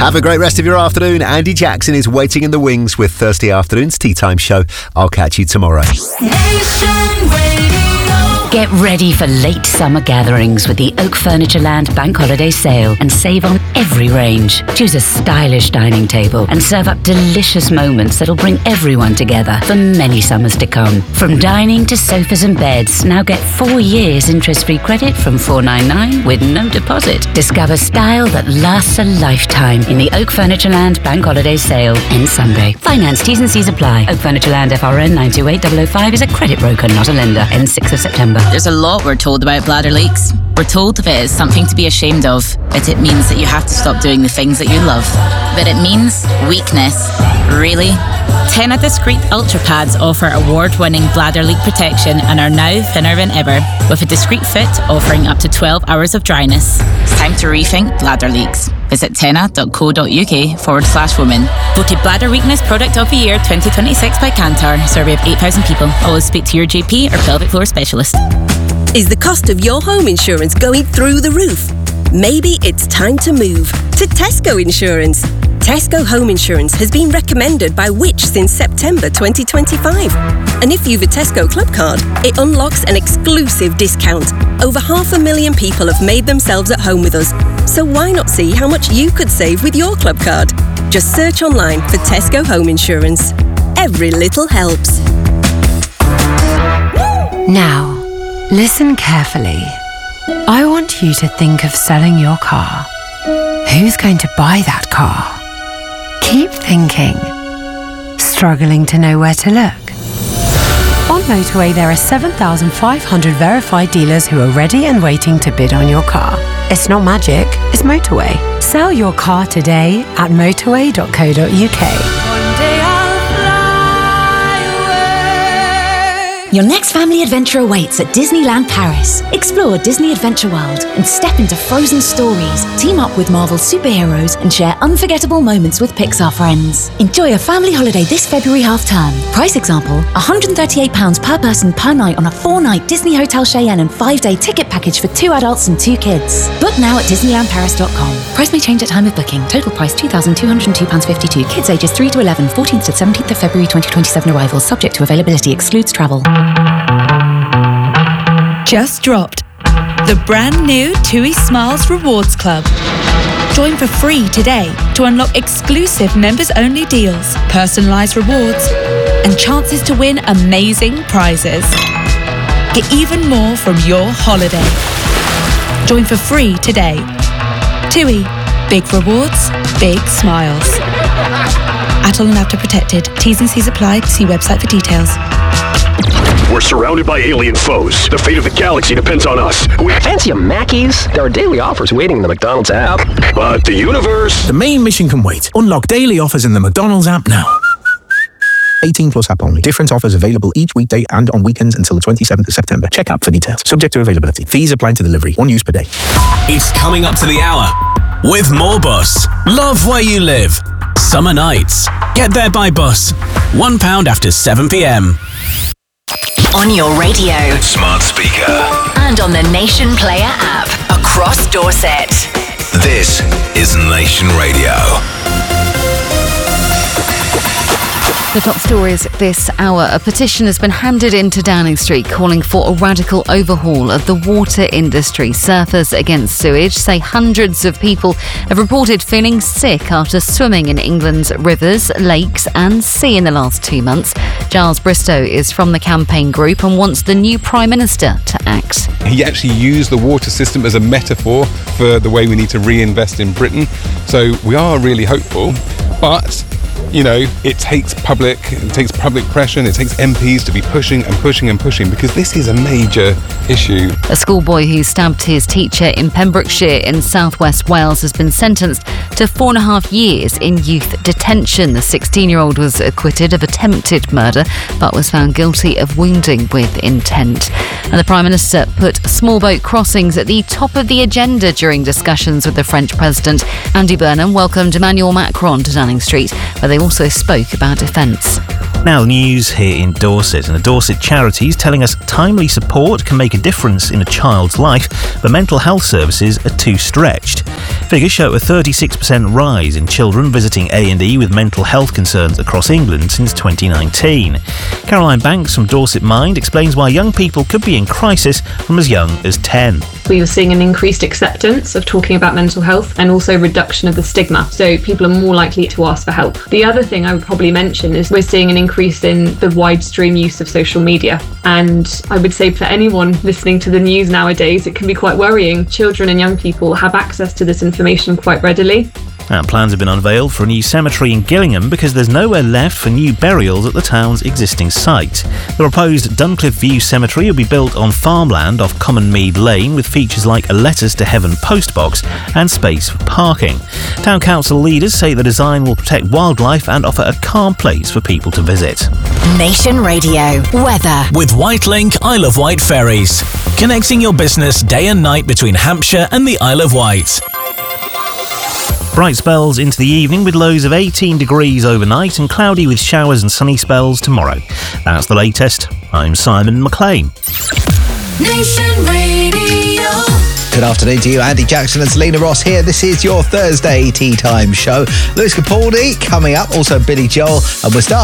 Have a great rest of your afternoon. Andy Jackson is waiting in the wings with Thursday afternoon's Tea Time Show. I'll catch you tomorrow. Nation Radio. Get ready for late summer gatherings with the Oak Furniture Land Bank Holiday Sale and save on every range. Choose a stylish dining table and serve up delicious moments that'll bring everyone together for many summers to come. From dining to sofas and beds, now get 4 years interest-free credit from $499 with no deposit. Discover style that lasts a lifetime in the Oak Furniture Land Bank Holiday Sale in Sunday. Finance T's and C's apply. Oak Furniture Land FRN 928005 is a credit broker, not a lender. Ends 6th of September. There's a lot we're told about bladder leaks. We're told that it is something to be ashamed of, that it means that you have to stop doing the things that you love. But it means weakness. Really? Tena Discreet Ultra Pads offer award-winning bladder leak protection and are now thinner than ever, with a discreet fit offering up to 12 hours of dryness. It's time to rethink bladder leaks. Visit tena.co.uk/women. Voted Bladder Weakness Product of the Year 2026 by Kantar. Survey of 8,000 people. Always speak to your GP or pelvic floor specialist. Is the cost of your home insurance going through the roof? Maybe it's time to move to Tesco Insurance. Tesco Home Insurance has been recommended by Which since September 2025. And if you've a Tesco Club card, it unlocks an exclusive discount. Over 500,000 people have made themselves at home with us. So why not see how much you could save with your club card? Just search online for Tesco Home Insurance. Every little helps. Now, listen carefully. I want you to think of selling your car. Who's going to buy that car? Keep thinking. Struggling to know where to look? On Motorway, there are 7,500 verified dealers who are ready and waiting to bid on your car. It's not magic, it's Motorway. Sell your car today at motorway.co.uk. Your next family adventure awaits at Disneyland Paris. Explore Disney Adventure World and step into frozen stories. Team up with Marvel superheroes and share unforgettable moments with Pixar friends. Enjoy a family holiday this February half-term. Price example, £138 per person per night on a 4-night Disney Hotel Cheyenne and 5-day ticket package for 2 adults and 2 kids. Book now at disneylandparis.com. Price may change at time of booking. Total price £2,202.52. Kids ages 3 to 11, 14th to 17th of February 2027 arrivals. Subject to availability. Excludes travel. Just dropped the brand new TUI Smiles Rewards Club. Join for free today to unlock exclusive members-only deals, personalised rewards, and chances to win amazing prizes. Get even more from your holiday. Join for free today. TUI. Big rewards, big smiles. Atoll and After Protected. T's and C's apply. See website for details. We're surrounded by alien foes. The fate of the galaxy depends on us. Fancy a Mackey's? There are daily offers waiting in the McDonald's app. But the universe... The main mission can wait. Unlock daily offers in the McDonald's app now. 18 plus app only. Different offers available each weekday and on weekends until the 27th of September. Check app for details. Subject to availability. Fees apply to delivery. 1 use per day. It's coming up to the hour with more bus. Love where you live. Summer nights. Get there by bus. £1 after 7 p.m. On your radio, smart speaker, and on the Nation Player app across Dorset. This is Nation Radio. The top stories this hour. A petition has been handed into Downing Street calling for a radical overhaul of the water industry. Surfers Against Sewage say hundreds of people have reported feeling sick after swimming in England's rivers, lakes and sea in the last 2 months. Giles Bristow is from the campaign group and wants the new Prime Minister to act. He actually used the water system as a metaphor for the way we need to reinvest in Britain. So we are really hopeful, but you know, it takes public pressure and it takes MPs to be pushing and pushing and pushing because this is a major issue. A schoolboy who stabbed his teacher in Pembrokeshire in southwest Wales has been sentenced to 4.5 years in youth detention. The 16-year-old was acquitted of attempted murder but was found guilty of wounding with intent. And the Prime Minister put small boat crossings at the top of the agenda during discussions with the French President. Andy Burnham welcomed Emmanuel Macron to Downing Street, where they also spoke about defence. Now the news here in Dorset, and a Dorset charity is telling us timely support can make a difference in a child's life, but mental health services are too stretched. Figures show a 36% rise in children visiting A&E with mental health concerns across England since 2019. Caroline Banks from Dorset Mind explains why young people could be in crisis from as young as 10. We were seeing an increased acceptance of talking about mental health and also reduction of the stigma, so people are more likely to ask for help. The other thing I would probably mention is we're seeing an increase in the widestream use of social media, and I would say for anyone listening to the news nowadays, it can be quite worrying. Children and young people have access to this information quite readily. And plans have been unveiled for a new cemetery in Gillingham because there's nowhere left for new burials at the town's existing site. The proposed Duncliffe View Cemetery will be built on farmland off Commonmead Lane with features like a Letters to Heaven postbox and space for parking. Town council leaders say the design will protect wildlife and offer a calm place for people to visit. Nation Radio weather with Whitelink Isle of Wight ferries, connecting your business day and night between Hampshire and the Isle of Wight. Bright spells into the evening with lows of 18 degrees overnight and cloudy with showers and sunny spells tomorrow. That's the latest. I'm Simon McLean. Nation Radio. Good afternoon to you, Andy Jackson and Selena Ross here. This is your Thursday Tea Time show. Lewis Capaldi coming up, also Billy Joel, and we'll start